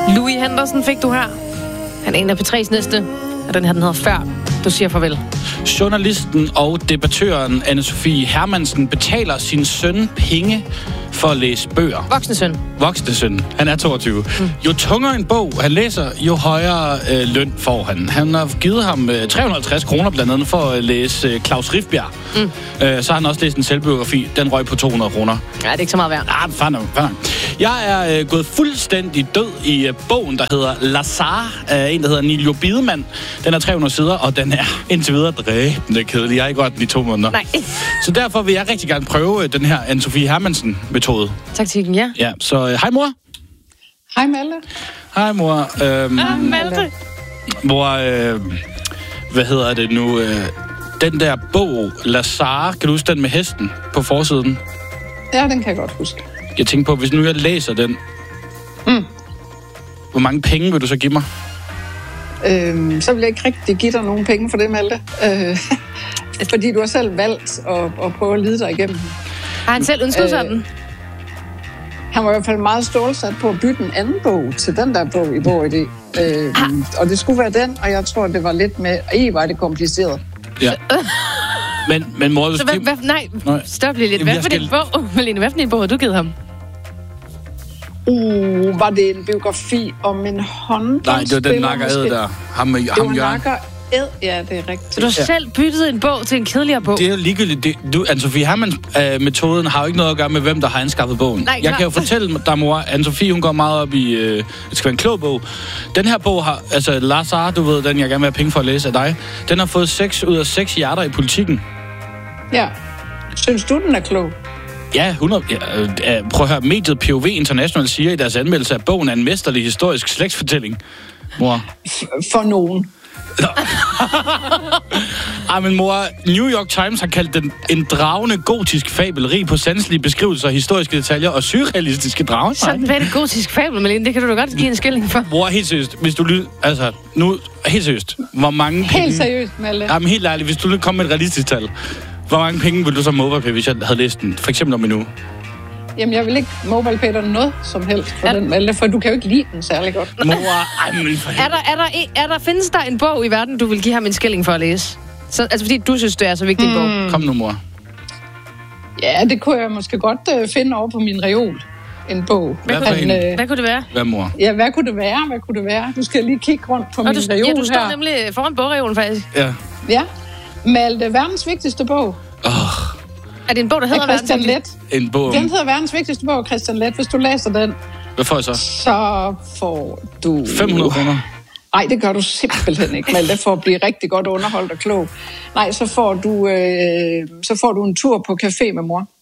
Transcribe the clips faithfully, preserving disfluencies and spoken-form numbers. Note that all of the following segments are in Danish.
Louis Henderson fik du her. Han er en af P tre's næste. Og den her, den hedder Før du siger farvel. Journalisten og debattøren Anne-Sophie Hermansen betaler sin søn penge for at læse bøger. Voksne søn. Voksne søn. Han er toogtyve. Mm. Jo tungere en bog han læser, jo højere øh, løn får han. Han har givet ham øh, tre hundrede og halvtreds kroner blandt andet for at læse øh, Claus Rifbjerg. Mm. Øh, så har han også læst en selvbiografi. Den røg på to hundrede kroner. Ja, det er ikke så meget værd. Ah, fair nok, fair nok. Jeg er øh, gået fuldstændig død i øh, bogen, der hedder Lazar, af en, der hedder Niljo Bidemann. Den er tre hundrede sider, og den er indtil videre dræbende kedelig. Jeg har ikke godt den i to måneder. Nej. Så derfor vil jeg rigtig gerne prøve øh, den her Anne-Sophie Hermansen-metode. Taktikken, ja. Ja, så øh, hej mor. Hej Malte. Hej mor. Øhm, Hej Malte. Mor, øh, hvad hedder det nu? Øh, den der bog, Lazar, kan du huske den med hesten på forsiden? Ja, den kan jeg godt huske. Jeg tænker på, hvis nu jeg læser den, Mm. hvor mange penge vil du så give mig? Øhm, så vil jeg ikke rigtig give dig nogen penge for det, Malte. Øh, fordi du har selv valgt at, at prøve at lide dig igennem. Har han selv ønsket sig Øh, den? Han var i hvert fald meget stålsat på at bytte en anden bog til den der bog i Bog I D. Øh, og det skulle være den, og jeg tror, det var lidt med... Ej, var det kompliceret. Ja. Men, men mor, du Så hvad, skal... hvad, nej, Nej. stop lige lidt. Jamen, Hvad jeg for skal- din bog? Malene, hvad for din bog har du givet ham? Uh, var det en biografi om en håndboldspiller? Nej, det var den nakker æd der. Ham, med, Det ham var Jørgen. nakker æd, ja, det er rigtigt. Så du har Ja. selv byttet en bog til en kedeligere bog? Det er jo ligegyldigt. Det, du, Anne-Sophie Hermann-metoden har jo ikke noget at gøre med, hvem der har anskaffet bogen. Nej, jeg klar. kan jo fortælle dig, mor, Anne-Sophie, hun går meget op i... Øh, det skal være en klog bog. Den her bog har... Altså, Lazar, du ved, den jeg gerne vil have penge for at læse af dig. Den har fået seks ud af seks hjerter i Politikken. Ja. Synes du, den er klog? Ja, hundrede... Ja, øh, prøv at høre. Mediet P O V International siger i deres anmeldelse, at bogen er en mesterlig historisk slægtsfortælling. Mor. For nogen. Ej, men mor, New York Times har kaldt den en dragende gotisk fabel, rig på sanselige beskrivelser, historiske detaljer og surrealistiske drager. Sådan hvad er det gotisk fabel, Malene? Det kan du da godt give en skilling for. Mor, helt seriøst, hvis du lyder... Altså, nu... Helt seriøst. Hvor mange penge... Helt seriøst, Malte. Jamen, helt ærligt, hvis du nu kom med et realistisk tal, hvor mange penge ville du så MobilePay, hvis jeg havde læst den? For eksempel om en uge. Jamen, jeg vil ikke MobilePay dig noget som helst for Er- den, Malte, for du kan jo ikke lide den særlig godt. Mor, ej, men for Er der, er, der, en- er der, findes der en bog i verden, du vil give ham en skilling for at læse? Så, altså fordi du synes, det er så vigtig en bog. Kom nu, mor. Ja, det kunne jeg måske godt øh, finde over på min reol. En bog. Hvad for Men, en? øh, Hvad kunne det være? Hvad, mor? ja, hvad kunne det være? Hvad kunne det være? Du skal lige kigge rundt på Og min du, reol ja, du står her. nemlig foran bogreolen faktisk. Ja. Ja. Malte, verdens vigtigste bog. Åh, Er det en bog, der Af hedder Christian Verdens Let. en bog Den om... hedder verdens vigtigste bog, Christian Let. Hvis du læser den, Hvad får jeg så? så får du... fem hundrede kroner. Nej, det gør du simpelthen ikke, Malte, for at blive rigtig godt underholdt og klog. Nej, så får du, øh, så får du en tur på café med mor.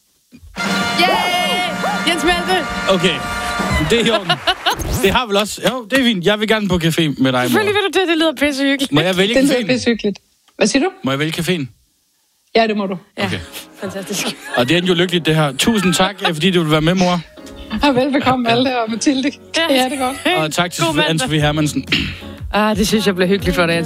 Yeah! Jens Malte! Okay, det er i orden. Det har vel også... Jo, det er fint. Jeg vil gerne på café med dig, mor. Selvfølgelig vil du det, det lyder pissehyggeligt. Må jeg vælge Det lyder caféen? pissehyggeligt. Hvad siger du? Må jeg vælge caféen? Ja, det må du. Ja, Okay. fantastisk. Og det er jo lykkeligt, det her. Tusind tak, fordi du vil være med, mor. Ja, velbekomme, Malte og Mathilde. Ja, det er godt. Og tak til God mandag. Anne-Sophie Hermansen. Ah, det synes jeg bliver hyggeligt for dig, Jens.